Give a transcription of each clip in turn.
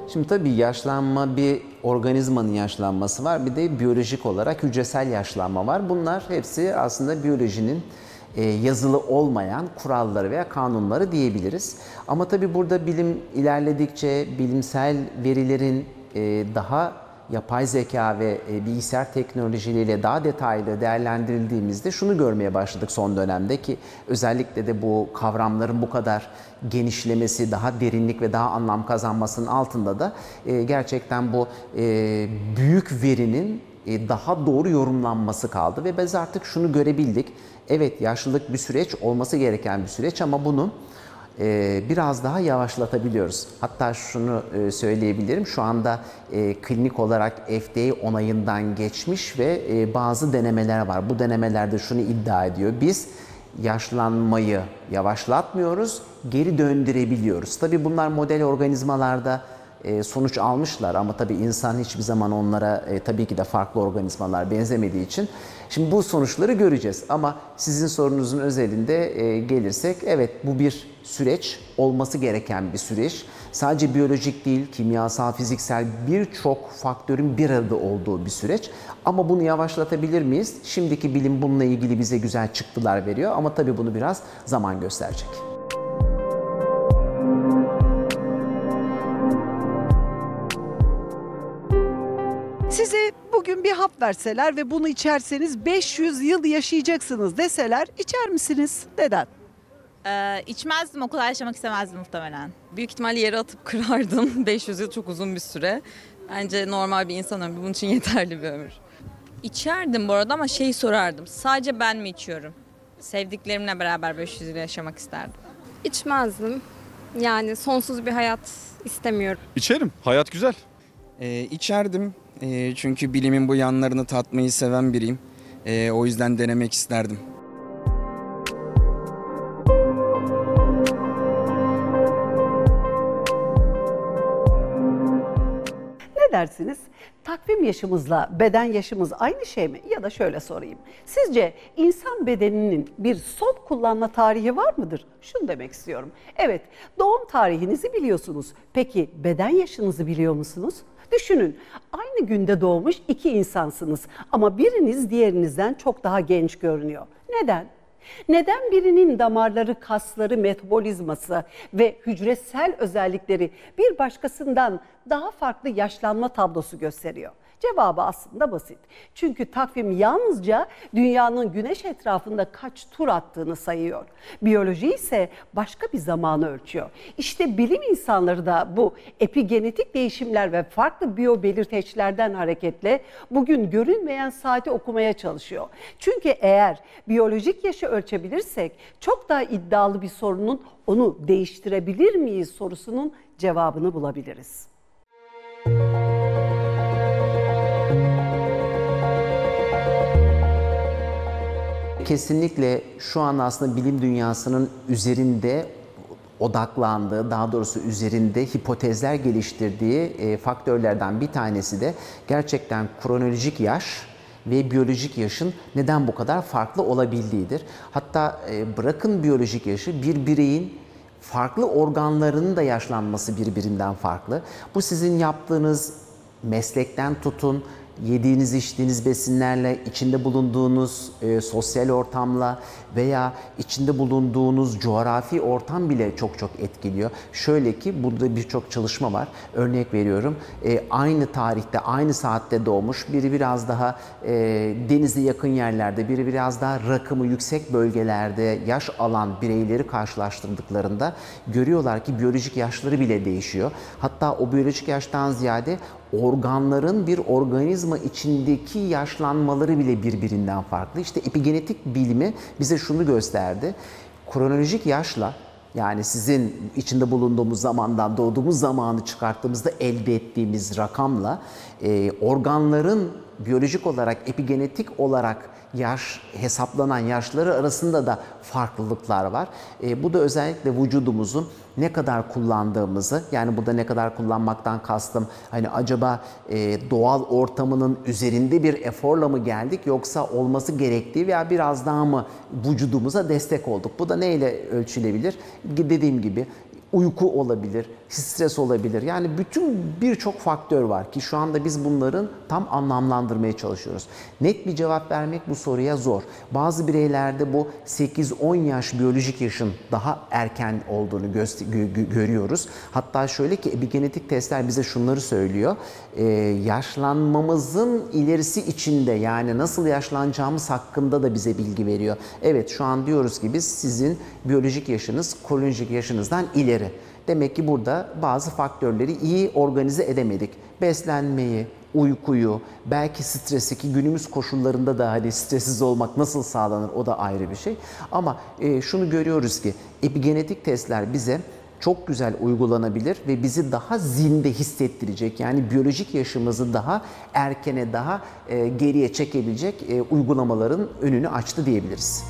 Şimdi tabii yaşlanma, bir organizmanın yaşlanması var, bir de biyolojik olarak hücresel yaşlanma var. Bunlar hepsi aslında biyolojinin yazılı olmayan kuralları veya kanunları diyebiliriz. Ama tabii burada bilim ilerledikçe bilimsel verilerin daha yapay zeka ve bilgisayar teknolojileriyle daha detaylı değerlendirildiğimizde şunu görmeye başladık son dönemde ki özellikle de bu kavramların bu kadar genişlemesi, daha derinlik ve daha anlam kazanmasının altında da gerçekten bu büyük verinin daha doğru yorumlanması kaldı ve biz artık şunu görebildik. Evet, yaşlılık bir süreç, olması gereken bir süreç ama bunu biraz daha yavaşlatabiliyoruz. Hatta şunu söyleyebilirim, şu anda klinik olarak FDA onayından geçmiş ve bazı denemeler var. Bu denemelerde şunu iddia ediyor, biz yaşlanmayı yavaşlatmıyoruz, geri döndürebiliyoruz. Tabii bunlar model organizmalarda sonuç almışlar ama tabii insan hiçbir zaman onlara tabii ki de farklı organizmalar benzemediği için şimdi bu sonuçları göreceğiz. Ama sizin sorunuzun özelinde gelirsek, evet, bu bir süreç, olması gereken bir süreç. Sadece biyolojik değil, kimyasal, fiziksel birçok faktörün bir arada olduğu bir süreç. Ama bunu yavaşlatabilir miyiz? Şimdiki bilim bununla ilgili bize güzel çıktılar veriyor ama tabii bunu biraz zaman gösterecek. Size bugün bir hap verseler ve bunu içerseniz 500 yıl yaşayacaksınız deseler, içer misiniz? Neden? İçmezdim, o kadar yaşamak istemezdim muhtemelen. Büyük ihtimalle yere atıp kırardım. 500 yıl çok uzun bir süre. Bence normal bir insan ömrü bunun için yeterli bir ömür. İçerdim bu arada ama sorardım. Sadece ben mi içiyorum? Sevdiklerimle beraber 500 yıl yaşamak isterdim. İçmezdim. Yani sonsuz bir hayat istemiyorum. İçerim. Hayat güzel. İçerdim. Çünkü bilimin bu yanlarını tatmayı seven biriyim. O yüzden denemek isterdim. Ne dersiniz? Takvim yaşımızla beden yaşımız aynı şey mi? Ya da şöyle sorayım. Sizce insan bedeninin bir son kullanma tarihi var mıdır? Şunu demek istiyorum. Evet, doğum tarihinizi biliyorsunuz. Peki beden yaşınızı biliyor musunuz? Düşünün, aynı günde doğmuş iki insansınız ama biriniz diğerinizden çok daha genç görünüyor. Neden? Neden birinin damarları, kasları, metabolizması ve hücresel özellikleri bir başkasından daha farklı yaşlanma tablosu gösteriyor? Cevabı aslında basit. Çünkü takvim yalnızca dünyanın güneş etrafında kaç tur attığını sayıyor. Biyoloji ise başka bir zamanı ölçüyor. İşte bilim insanları da bu epigenetik değişimler ve farklı biyobelirteçlerden hareketle bugün görünmeyen saati okumaya çalışıyor. Çünkü eğer biyolojik yaşı ölçebilirsek çok daha iddialı bir sorunun onu değiştirebilir miyiz sorusunun cevabını bulabiliriz. Kesinlikle şu an aslında bilim dünyasının üzerinde odaklandığı, daha doğrusu üzerinde hipotezler geliştirdiği faktörlerden bir tanesi de gerçekten kronolojik yaş ve biyolojik yaşın neden bu kadar farklı olabildiğidir. Hatta bırakın biyolojik yaşı, bir bireyin farklı organlarının da yaşlanması birbirinden farklı. Bu sizin yaptığınız meslekten tutun, yediğiniz içtiğiniz besinlerle, içinde bulunduğunuz sosyal ortamla veya içinde bulunduğunuz coğrafi ortam bile çok çok etkiliyor. Şöyle ki burada birçok çalışma var. Örnek veriyorum, aynı tarihte, aynı saatte doğmuş, biri biraz daha denize yakın yerlerde, biri biraz daha rakımı yüksek bölgelerde yaş alan bireyleri karşılaştırdıklarında görüyorlar ki biyolojik yaşları bile değişiyor. Hatta o biyolojik yaştan ziyade organların bir organizma içindeki yaşlanmaları bile birbirinden farklı. İşte epigenetik bilimi bize şunu gösterdi. Kronolojik yaşla, yani sizin içinde bulunduğumuz zamandan doğduğumuz zamanı çıkarttığımızda elde ettiğimiz rakamla organların biyolojik olarak, epigenetik olarak hesaplanan yaşları arasında da farklılıklar var. Bu da özellikle vücudumuzun ne kadar kullandığımızı, yani burada ne kadar kullanmaktan kastım, hani acaba doğal ortamının üzerinde bir eforla mı geldik yoksa olması gerektiği veya biraz daha mı vücudumuza destek olduk? Bu da neyle ölçülebilir? Dediğim gibi uyku olabilir, stres olabilir. Yani birçok faktör var ki şu anda biz bunların tam anlamlandırmaya çalışıyoruz. Net bir cevap vermek bu soruya zor. Bazı bireylerde bu 8-10 yaş biyolojik yaşın daha erken olduğunu görüyoruz. Hatta şöyle ki epigenetik testler bize şunları söylüyor. Yaşlanmamızın ilerisi içinde, yani nasıl yaşlanacağımız hakkında da bize bilgi veriyor. Evet, şu an diyoruz ki biz sizin biyolojik yaşınız kronolojik yaşınızdan ileri. Demek ki burada bazı faktörleri iyi organize edemedik. Beslenmeyi, uykuyu, belki stresi, ki günümüz koşullarında da hani stressiz olmak nasıl sağlanır o da ayrı bir şey. Ama şunu görüyoruz ki epigenetik testler bize çok güzel uygulanabilir ve bizi daha zinde hissettirecek, yani biyolojik yaşımızı daha erkene, daha geriye çekebilecek uygulamaların önünü açtı diyebiliriz.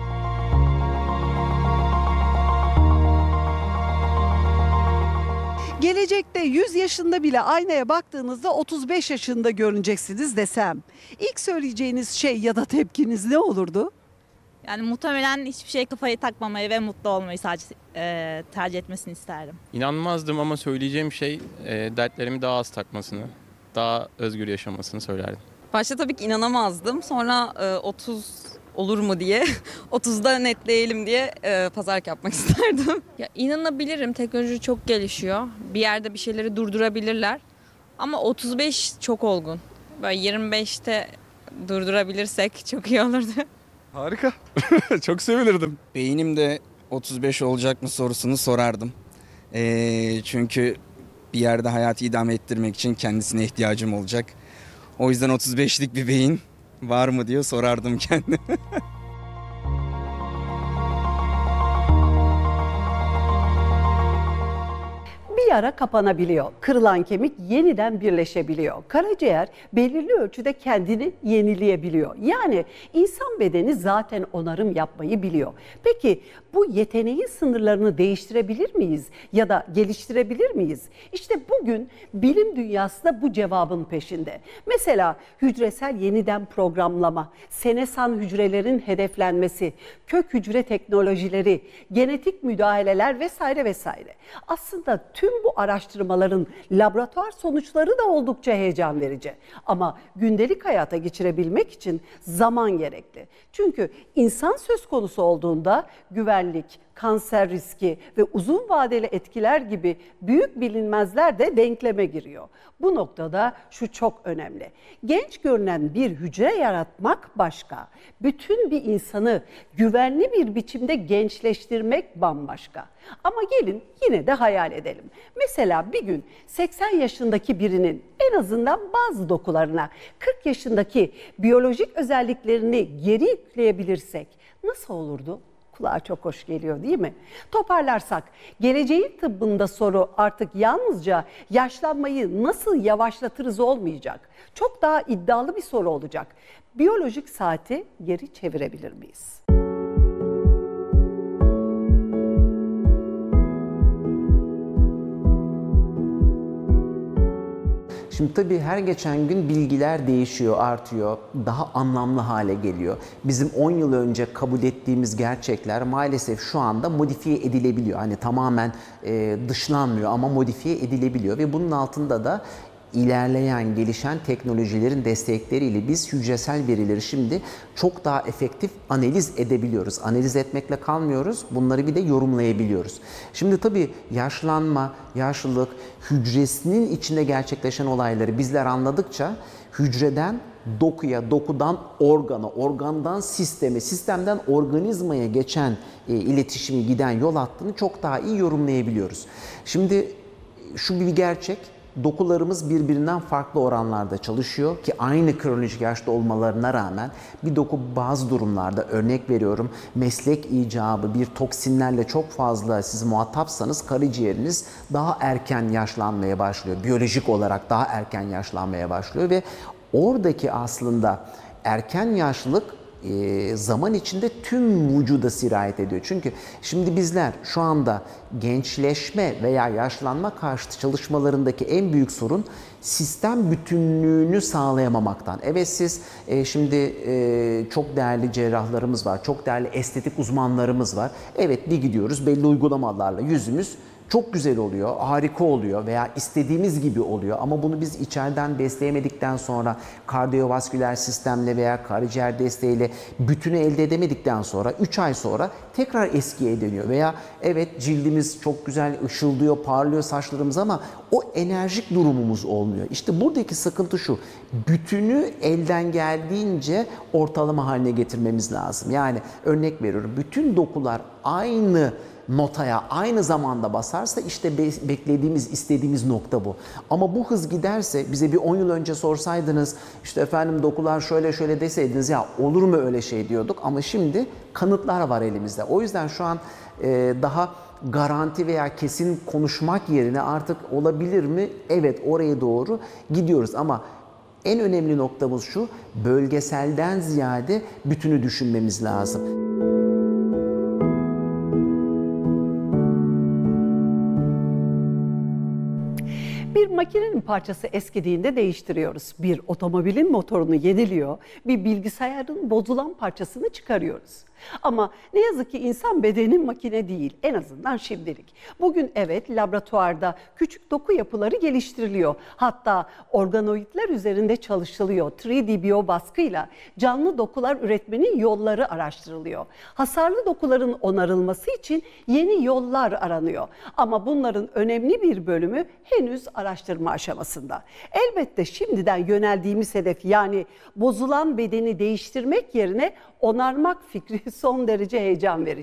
Gelecekte 100 yaşında bile aynaya baktığınızda 35 yaşında görüneceksiniz desem, İlk söyleyeceğiniz şey ya da tepkiniz ne olurdu? Yani muhtemelen hiçbir şeye kafayı takmamayı ve mutlu olmayı sadece tercih etmesini isterdim. İnanmazdım ama söyleyeceğim şey dertlerimi daha az takmasını, daha özgür yaşamasını söylerdim. Başta tabii ki inanamazdım. Sonra 30 olur mu diye 30'da netleyelim diye pazarlık yapmak isterdim. Ya inanabilirim, teknoloji çok gelişiyor. Bir yerde bir şeyleri durdurabilirler. Ama 35 çok olgun. Böyle 25'te durdurabilirsek çok iyi olurdu. Harika. Çok sevinirdim. Beynimde 35 olacak mı sorusunu sorardım. Çünkü bir yerde hayatı idame ettirmek için kendisine ihtiyacım olacak. O yüzden 35'lik bir beyin var mı diye sorardım kendime. Bir yara kapanabiliyor, kırılan kemik yeniden birleşebiliyor. Karaciğer belirli ölçüde kendini yenileyebiliyor. Yani insan bedeni zaten onarım yapmayı biliyor. Peki bu yeteneğin sınırlarını değiştirebilir miyiz ya da geliştirebilir miyiz? İşte bugün bilim dünyası da bu cevabın peşinde. Mesela hücresel yeniden programlama, senesan hücrelerin hedeflenmesi, kök hücre teknolojileri, genetik müdahaleler vesaire vesaire. Aslında tüm bu araştırmaların laboratuvar sonuçları da oldukça heyecan verici. Ama gündelik hayata geçirebilmek için zaman gerekli. Çünkü insan söz konusu olduğunda güvenlik, kanser riski ve uzun vadeli etkiler gibi büyük bilinmezler de denkleme giriyor. Bu noktada şu çok önemli. Genç görünen bir hücre yaratmak başka. Bütün bir insanı güvenli bir biçimde gençleştirmek bambaşka. Ama gelin yine de hayal edelim. Mesela bir gün 80 yaşındaki birinin en azından bazı dokularına 40 yaşındaki biyolojik özelliklerini geri yükleyebilirsek nasıl olurdu? Kulağa çok hoş geliyor değil mi? Toparlarsak, geleceğin tıbbında soru artık yalnızca yaşlanmayı nasıl yavaşlatırız olmayacak. Çok daha iddialı bir soru olacak. Biyolojik saati geri çevirebilir miyiz? Şimdi tabii her geçen gün bilgiler değişiyor, artıyor, daha anlamlı hale geliyor. Bizim 10 yıl önce kabul ettiğimiz gerçekler maalesef şu anda modifiye edilebiliyor. Hani tamamen dışlanmıyor ama modifiye edilebiliyor ve bunun altında da ilerleyen, gelişen teknolojilerin destekleriyle biz hücresel verileri şimdi çok daha efektif analiz edebiliyoruz. Analiz etmekle kalmıyoruz, bunları bir de yorumlayabiliyoruz. Şimdi tabii yaşlanma, yaşlılık, hücresinin içinde gerçekleşen olayları bizler anladıkça hücreden dokuya, dokudan organa, organdan sisteme, sistemden organizmaya geçen iletişimi, giden yol hattını çok daha iyi yorumlayabiliyoruz. Şimdi şu bir gerçek. Dokularımız birbirinden farklı oranlarda çalışıyor ki aynı kronolojik yaşta olmalarına rağmen bir doku bazı durumlarda, örnek veriyorum, meslek icabı bir toksinlerle çok fazla siz muhatapsanız karaciğeriniz daha erken yaşlanmaya başlıyor. Biyolojik olarak daha erken yaşlanmaya başlıyor ve oradaki aslında erken yaşlılık zaman içinde tüm vücuda sirayet ediyor. Çünkü şimdi bizler şu anda gençleşme veya yaşlanma karşıtı çalışmalarındaki en büyük sorun sistem bütünlüğünü sağlayamamaktan. Evet siz şimdi çok değerli cerrahlarımız var, çok değerli estetik uzmanlarımız var. Evet bir gidiyoruz belli uygulamalarla yüzümüz çok güzel oluyor, harika oluyor veya istediğimiz gibi oluyor ama bunu biz içeriden besleyemedikten sonra kardiyovasküler sistemle veya karaciğer desteğiyle bütünü elde edemedikten sonra 3 ay sonra tekrar eskiye dönüyor veya evet cildimiz çok güzel ışıldıyor, parlıyor saçlarımız ama o enerjik durumumuz olmuyor. İşte buradaki sıkıntı şu, bütünü elden geldiğince ortalama haline getirmemiz lazım. Yani örnek veriyorum, bütün dokular aynı notaya aynı zamanda basarsa işte beklediğimiz, istediğimiz nokta bu. Ama bu hız giderse bize bir 10 yıl önce sorsaydınız işte efendim dokular şöyle şöyle deseydiniz ya olur mu öyle şey diyorduk ama şimdi kanıtlar var elimizde. O yüzden şu an daha garanti veya kesin konuşmak yerine artık olabilir mi? Evet oraya doğru gidiyoruz ama en önemli noktamız şu, bölgeselden ziyade bütünü düşünmemiz lazım. Bir makinenin parçası eskidiğinde değiştiriyoruz. Bir otomobilin motorunu yeniliyor, bir bilgisayarın bozulan parçasını çıkarıyoruz. Ama ne yazık ki insan bedeni makine değil, en azından şimdilik. Bugün evet laboratuvarda küçük doku yapıları geliştiriliyor. Hatta organoidler üzerinde çalışılıyor. 3D biyobaskıyla canlı dokular üretmenin yolları araştırılıyor. Hasarlı dokuların onarılması için yeni yollar aranıyor. Ama bunların önemli bir bölümü henüz araştırma aşamasında. Elbette şimdiden yöneldiğimiz hedef yani bozulan bedeni değiştirmek yerine onarmak fikri son derece heyecan verici.